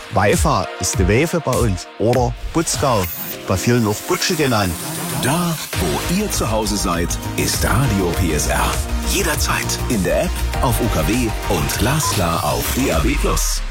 Weifa ist die Wefe bei uns. Oder Butzgau, bei vielen auch Butsche genannt. Da, wo ihr zu Hause seid, ist Radio PSR. Jederzeit in der App, auf UKW und glasklar auf DAB+.